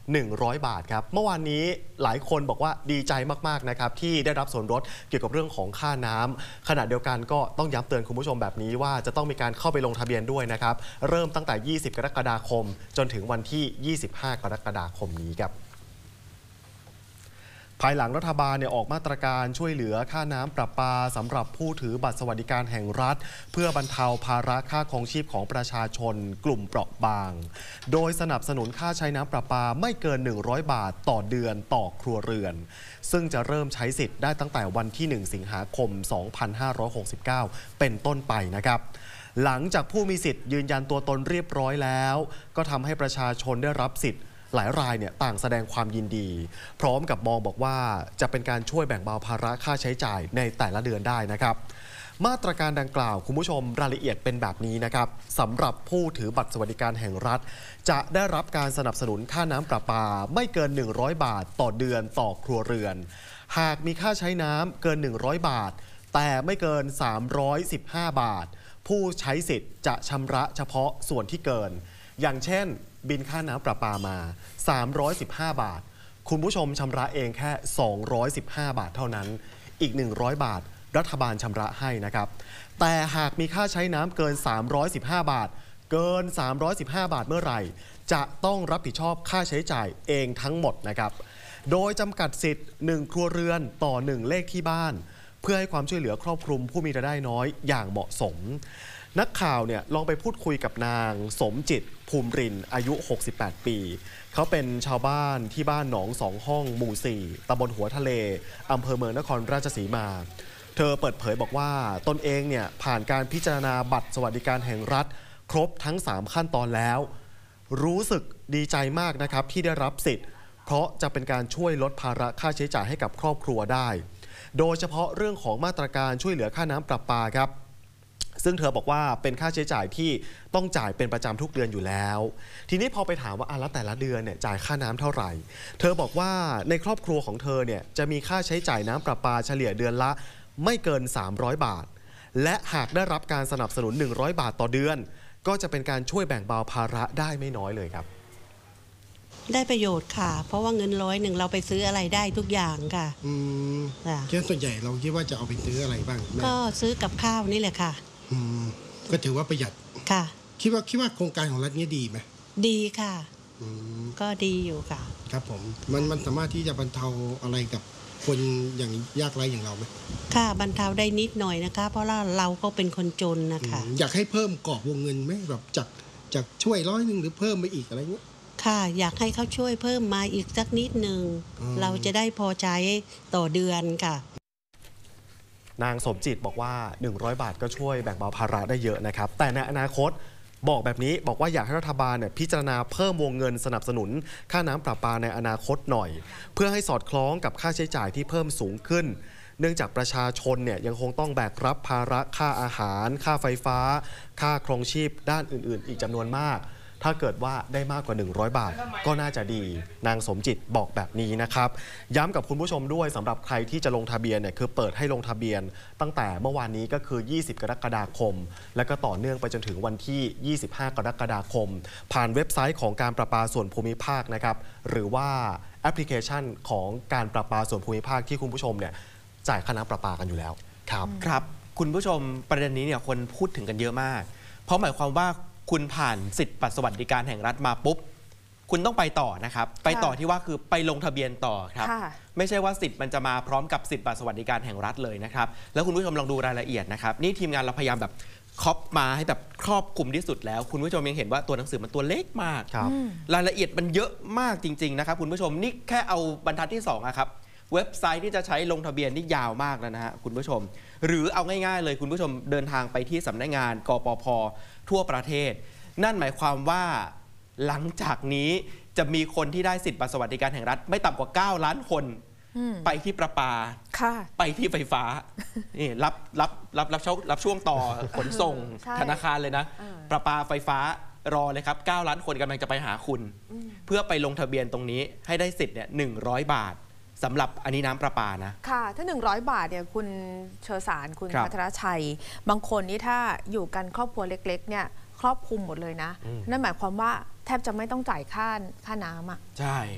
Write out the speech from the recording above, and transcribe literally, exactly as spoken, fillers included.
หนึ่งร้อยบาทครับเมื่อวานนี้หลายคนบอกว่าดีใจมากๆนะครับที่ได้รับส่วนลดเกี่ยวกับเรื่องของค่าน้ำขณะเดียวกันก็ต้องย้ำเตือนคุณผู้ชมแบบนี้ว่าจะต้องมีการเข้าไปลงทะเบียนด้วยนะครับเริ่มตั้งแต่ยี่สิบกรกฎาคมจนถึงวันที่ยี่สิบห้ากรกฎาคมนี้ครับภายหลังรัฐบาลเนี่ยออกมาตรการช่วยเหลือค่าน้ำประปาสำหรับผู้ถือบัตรสวัสดิการแห่งรัฐเพื่อบรรเทาภาระค่าครองชีพของประชาชนกลุ่มเปราะบางโดยสนับสนุนค่าใช้น้ำประปาไม่เกินหนึ่งร้อยบาทต่อเดือนต่อครัวเรือนซึ่งจะเริ่มใช้สิทธิ์ได้ตั้งแต่วันที่หนึ่งสิงหาคมสองพันห้าร้อยหกสิบเก้าเป็นต้นไปนะครับหลังจากผู้มีสิทธิ์ยืนยันตัวตนเรียบร้อยแล้วก็ทำให้ประชาชนได้รับสิทธิ์หลายรายเนี่ยต่างแสดงความยินดีพร้อมกับมองบอกว่าจะเป็นการช่วยแบ่งเบาภาระค่าใช้จ่ายในแต่ละเดือนได้นะครับมาตรการดังกล่าวคุณผู้ชมรายละเอียดเป็นแบบนี้นะครับสำหรับผู้ถือบัตรสวัสดิการแห่งรัฐจะได้รับการสนับสนุนค่าน้ำประปาไม่เกินหนึ่งร้อยบาทต่อเดือนต่อครัวเรือนหากมีค่าใช้น้ำเกินหนึ่งร้อยบาทแต่ไม่เกินสามร้อยสิบห้าบาทผู้ใช้สิทธิ์จะชำระเฉพาะส่วนที่เกินอย่างเช่นบินค่าน้ำประปามาสามร้อยสิบห้าบาทคุณผู้ชมชำระเองแค่สองร้อยสิบห้าบาทเท่านั้นอีกหนึ่งร้อยบาทรัฐบาลชำระให้นะครับแต่หากมีค่าใช้น้ำเกินสามร้อยสิบห้าบาทเกินสามร้อยสิบห้าบาทเมื่อไหร่จะต้องรับผิดชอบค่าใช้จ่ายเองทั้งหมดนะครับโดยจำกัดสิทธิ์หนึ่งครัวเรือนต่อหนึ่งเลขที่บ้านเพื่อให้ความช่วยเหลือครอบคลุมผู้มีรายได้น้อยอย่างเหมาะสมนักข่าวเนี่ยลองไปพูดคุยกับนางสมจิตภูมิรินอายุหกสิบแปดปีเขาเป็นชาวบ้านที่บ้านหนองสองห้องหมู่สี่ตำบลหัวทะเลอำเภอเมืองนครราชสีมาเธอเปิดเผยบอกว่าตนเองเนี่ยผ่านการพิจารณาบัตรสวัสดิการแห่งรัฐครบทั้งสามขั้นตอนแล้วรู้สึกดีใจมากนะครับที่ได้รับสิทธิ์เพราะจะเป็นการช่วยลดภาระค่าใช้จ่ายให้กับครอบครัวได้โดยเฉพาะเรื่องของมาตรการช่วยเหลือค่าน้ำประปาครับซึ่งเธอบอกว่าเป็นค่าใช้จ่ายที่ต้องจ่ายเป็นประจำทุกเดือนอยู่แล้วทีนี้พอไปถามว่าอ่ะแล้วแต่ละเดือนเนี่ยจ่ายค่าน้ำเท่าไหร่เธอบอกว่าในครอบครัวของเธอเนี่ยจะมีค่าใช้จ่ายน้ำประปาเฉลี่ยเดือนละไม่เกินสามร้อยบาทและหากได้รับการสนับสนุนหนึ่งร้อยบาทต่อเดือนก็จะเป็นการช่วยแบ่งเบาภาระได้ไม่น้อยเลยครับได้ประโยชน์ค่ะเพราะว่าเงินร้อยหนึ่งเราไปซื้ออะไรได้ทุกอย่างค่ะอืมแค่ส่วนใหญ่เราคิดว่าจะเอาไปซื้ออะไรบ้างก็ซื้อกับข้าวนี่แหละค่ะอืมก็ถือว่าประหยัดค่ะคิดว่าคิดว่าโครงการของรัฐนี้ดีไหมดีค่ะอืมก็ดีอยู่ค่ะครับผมมันมันสามารถที่จะบรรเทาอะไรกับคนอย่างยากไร้อย่างเราไหมค่ะบรรเทาได้นิดหน่อยนะคะเพราะว่าเราก็เป็นคนจนนะคะอยากให้เพิ่มกรอบวงเงินไหมแบบจากจากช่วยร้อยหนึ่งหรือเพิ่มไปอีกอะไรเงี้ยค่ะอยากให้เขาช่วยเพิ่มมาอีกสักนิดหนึ่งเราจะได้พอใช้ต่อเดือนค่ะนางสมจิตบอกว่าหนึ่งร้อยบาทก็ช่วยแบ่งเบาภาระได้เยอะนะครับแต่ในอนาคตบอกแบบนี้บอกว่าอยากให้รัฐบาลเนี่ยพิจารณาเพิ่มวงเงินสนับสนุนค่าน้ำประปาในอนาคตหน่อยเพื่อให้สอดคล้องกับค่าใช้จ่ายที่เพิ่มสูงขึ้นเนื่องจากประชาชนเนี่ยยังคงต้องแบกรับภาระค่าอาหารค่าไฟฟ้าค่าครองชีพด้านอื่นๆอีกจำนวนมากถ้าเกิดว่าได้มากกว่าหนึ่งร้อยบาทก็น่าจะดีนางสมจิตบอกแบบนี้นะครับย้ำกับคุณผู้ชมด้วยสำหรับใครที่จะลงทะเบียนเนี่ยคือเปิดให้ลงทะเบียนตั้งแต่เมื่อวานนี้ก็คือยี่สิบกรกฎาคมและก็ต่อเนื่องไปจนถึงวันที่ยี่สิบห้ากรกฎาคมผ่านเว็บไซต์ของการประปาส่วนภูมิภาคนะครับหรือว่าแอปพลิเคชันของการประปาส่วนภูมิภาคที่คุณผู้ชมเนี่ยจ่ายค่าน้ำประปากันอยู่แล้วครับครับคุณผู้ชมประเด็นนี้เนี่ยคนพูดถึงกันเยอะมากเพราะหมายความว่าคุณผ่านสิทธิบัตรสวัสดิการแห่งรัฐมาปุ๊บคุณต้องไปต่อนะครับไปต่อที่ว่าคือไปลงทะเบียนต่อครับไม่ใช่ว่าสิทธิ์มันจะมาพร้อมกับสิทธิบัตรสวัสดิการแห่งรัฐเลยนะครับแล้วคุณผู้ชมลองดูรายละเอียดนะครับนี่ทีมงานเราพยายามแบบครอบมาให้แบบครอบคลุมที่สุดแล้วคุณผู้ชมยังเห็นว่าตัวหนังสือมันตัวเล็กมากรายละเอียดมันเยอะมากจริงๆนะครับคุณผู้ชมนี่แค่เอาบรรทัดที่สองอะครับเว็บไซต์ที่จะใช้ลงทะเบียนนี่ยาวมากแล้วนะฮะคุณผู้ชมหรือเอาง่ายๆเลยคุณผู้ชมเดินทางไปที่สำนักงานกปภ.ทั่วประเทศนั่นหมายความว่าหลังจากนี้จะมีคนที่ได้สิทธิบัตรสวัสดิการแห่งรัฐไม่ต่ำกว่าเก้าล้านคนไปที่ประปาไปที่ไฟฟ้านี่รับรับรับรับช่วงรับช่วงต่อขนส่งธนาคารเลยนะประปาไฟฟ้ารอเลยครับเก้าล้านคนกำลังจะไปหาคุณเพื่อไปลงทะเบียนตรงนี้ให้ได้สิทธิ์เนี่ยหนึ่งร้อยบาทสำหรับอันนี้น้ำประปานะค่ะถ้าหนึ่งร้อยบาทเนี่ยคุณเชอสารคุณพัทรชัยบางคนนี่ถ้าอยู่กันครอบครัวเล็กๆเนี่ยครอบคลุมหมดเลยนะนั่นหมายความว่าแทบจะไม่ต้องจ่ายค่าค่าน้ำอ่ะใช่